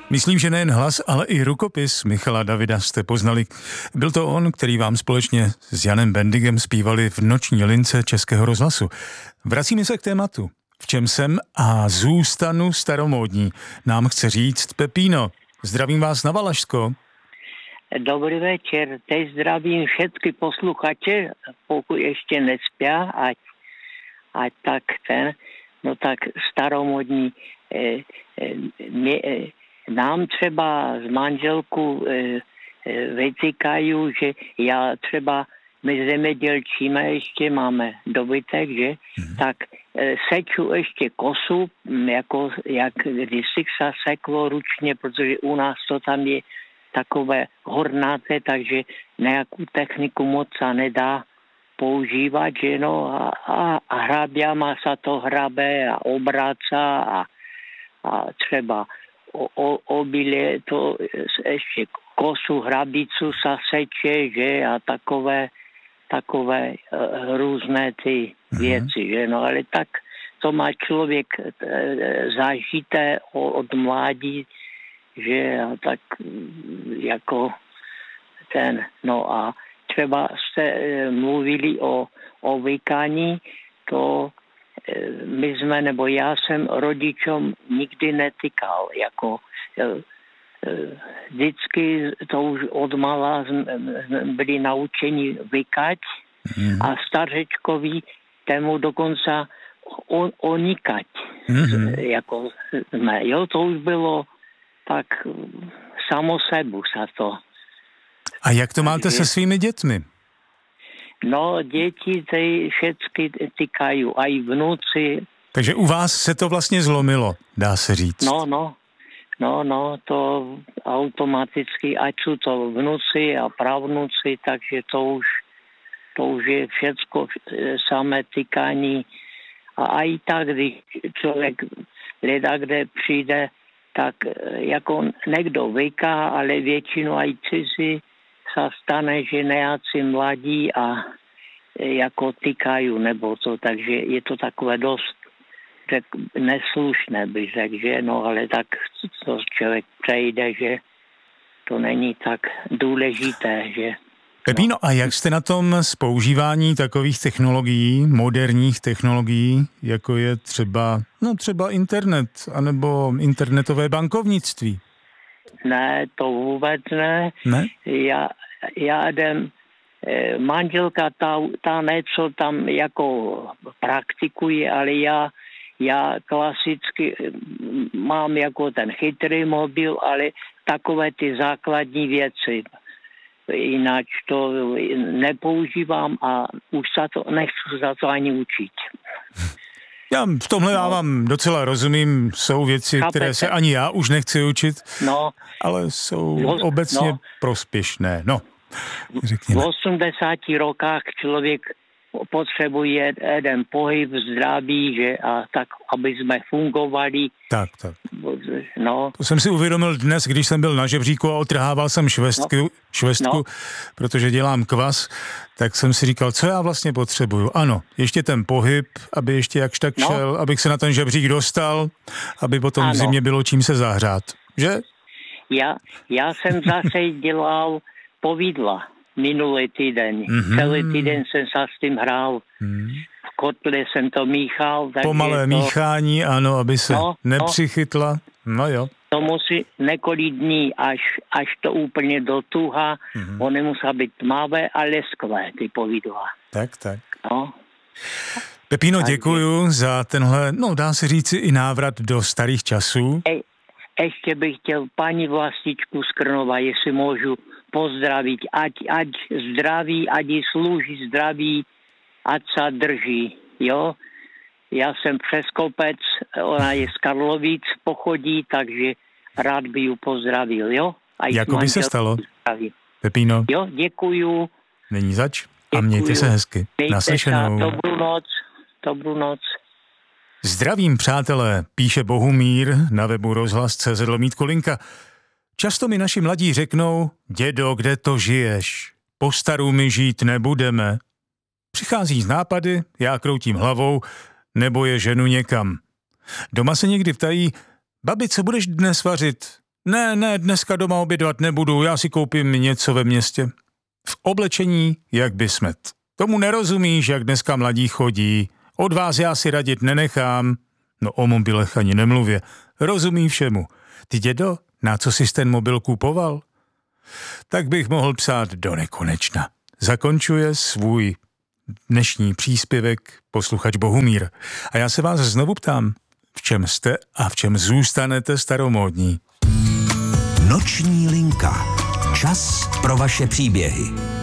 Myslím, že nejen hlas, ale i rukopis Michala Davida jste poznali. Byl to on, který vám společně s Janem Bendigem zpívali v noční lince Českého rozhlasu. Vracíme se k tématu. V čem jsem a zůstanu staromódní, nám chce říct Pepíno. Zdravím vás na Valašsko. Dobrý večer, teď zdravím všetky posluchače, pokud ještě nespia, ať tak tak staromodní. Nám třeba z manželku vytýkají, že já třeba, my zemědělčíme ještě, máme dobytek, že, tak seču ještě kosu, jako jak kdysi se seklo ručně, protože u nás to tam je takové hornáté, takže nějakou techniku moc se nedá používat, že no, a hrabiama sa to hrabe a obraca a třeba obilie to ještě kosu, hrabicu sa seče, že a takové různé ty věci, že no, ale tak to má člověk zažité od mládí, že a tak jako no a třeba jste mluvili o vykání, to my jsme, nebo já jsem rodičům nikdy netykal, jako vždycky to už od mala byli naučeni vykať a stařečkovi tému dokonce onikať. Jako jsme, jo, to už bylo tak samo sebu sa to. A jak to máte se svými dětmi? No, děti ty všechny týkají, a i vnuci. Takže u vás se to vlastně zlomilo, dá se říct. No, to automaticky, ať jsou to vnuci a pravnuci, takže to už je všecko samé týkání. A i tak, když člověk leda, kde přijde, tak jako někdo vyká, ale většinou aj cizí sa stane, že nejakí mladí a jako týkají nebo to, takže je to takové dost neslušné, bych řekl, že no, ale tak to člověk přejde, že to není tak důležité, že... Pepíno, a jak jste na tom s používání takových technologií, moderních technologií, jako je třeba internet, anebo internetové bankovnictví? Ne, to vůbec ne. Já jdem, manželka ta něco tam jako praktikuje, ale já klasicky mám jako ten chytrý mobil, ale takové ty základní věci. Jinak to nepoužívám a už nechci za to ani učit. Já v tomhle já vám docela rozumím, jsou věci, které se ani já už nechci učit, ale jsou obecně prospěšné. No, řekněme. V 80 rokách člověk potřebuje jeden pohyb, zdraví, že a tak, aby jsme fungovali. Tak. No. To jsem si uvědomil dnes, když jsem byl na žebříku a otrhával jsem švestku, protože dělám kvas, tak jsem si říkal, co já vlastně potřebuju. Ano, ještě ten pohyb, aby ještě jakž tak šel, abych se na ten žebřík dostal, aby potom v zimě bylo čím se zahřát. Že? Já jsem zase dělal povidla minulý týden. Celý týden jsem se s tím hrál. V kotle jsem to míchal. Pomalé míchání, ano, aby se nepřichytla. No jo. To musí několik dní, až to úplně dotuhá. Ono musí být tmavé a lesklé, ty povidla. Tak. No. Pepíno, děkuju za tenhle, dá se říci i návrat do starých časů. Ještě bych chtěl paní vlastičku z Krnova, jestli můžu pozdravit, ať zdraví, ať jí slouží zdraví, ať se drží, jo. Já jsem přes kopec, ona je z Karlovic, pochodí, takže rád by ju pozdravil, jo. Jako by se stalo, Pepíno. Jo, děkuju. Není zač a mějte se hezky. Naslyšenou. Dobrou noc. Zdravím, přátelé, píše Bohumír na webu rozhlas.cz/Kolinka. Často mi naši mladí řeknou, dědo, kde to žiješ? Po staru my žít nebudeme. Přichází z nápady, já kroutím hlavou, nebo je ženu někam. Doma se někdy ptají, babi, co budeš dnes vařit? Ne, dneska doma obědvat nebudu, já si koupím něco ve městě. V oblečení jak by smet. Tomu nerozumíš, jak dneska mladí chodí. Od vás já si radit nenechám. No o mobilech ani nemluvě. Rozumí všemu. Ty dědo, na co jsi ten mobil kupoval? Tak bych mohl psát do nekonečna. Zakončuje svůj dnešní příspěvek posluchač Bohumír. A já se vás znovu ptám, v čem jste a v čem zůstanete staromódní? Noční linka. Čas pro vaše příběhy.